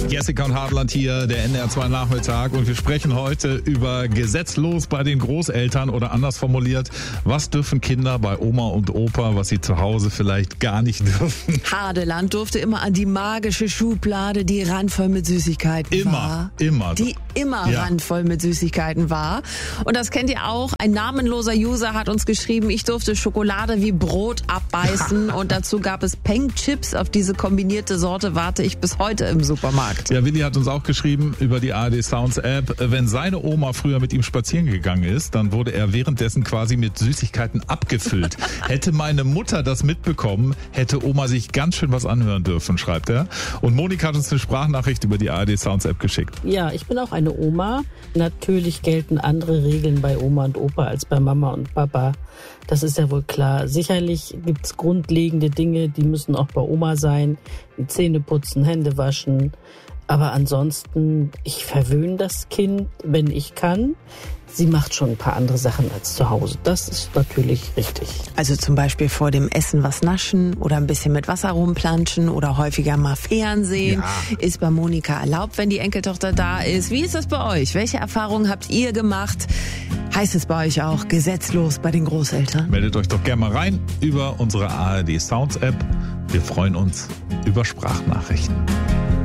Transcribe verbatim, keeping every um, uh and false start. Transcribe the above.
Jessica und Hartland hier, der N D R zwei Nachmittag, und wir sprechen heute über gesetzlos bei den Großeltern, oder anders formuliert, was dürfen Kinder bei Oma und Opa, was sie zu Hause vielleicht gar nicht dürfen. Hadeland durfte immer an die magische Schublade, die randvoll mit Süßigkeiten Immer, war. immer. Die immer Ja. randvoll mit Süßigkeiten war. Und das kennt ihr auch. Ein namenloser User hat uns geschrieben, ich durfte Schokolade wie Brot abbeißen und dazu gab es Peng-Chips. Auf diese kombinierte Sorte warte ich bis heute im Supermarkt. Ja, Willi hat uns auch geschrieben über die A R D Sounds App, wenn seine Oma früher mit ihm spazieren gegangen ist, dann wurde er währenddessen quasi mit Süßigkeiten abgefüllt. Hätte meine Mutter das mitbekommen, hätte Oma sich ganz schön was anhören dürfen, schreibt er. Und Monika hat uns eine Sprachnachricht über die A R D Sounds App geschickt. Ja, ich bin auch eine Oma. Natürlich gelten andere Regeln bei Oma und Opa als bei Mama und Papa. Das ist ja wohl klar. Sicherlich gibt's grundlegende Dinge, die müssen auch bei Oma sein. Wie Zähne putzen, Hände waschen. Aber ansonsten, ich verwöhne das Kind, wenn ich kann. Sie macht schon ein paar andere Sachen als zu Hause. Das ist natürlich richtig. Also zum Beispiel vor dem Essen was naschen oder ein bisschen mit Wasser rumplanschen oder häufiger mal Fernsehen. Ja. Ist bei Monika erlaubt, wenn die Enkeltochter da ist. Wie ist das bei euch? Welche Erfahrungen habt ihr gemacht? Heißt es bei euch auch gesetzlos bei den Großeltern? Meldet euch doch gerne mal rein über unsere A R D Sounds App. Wir freuen uns über Sprachnachrichten.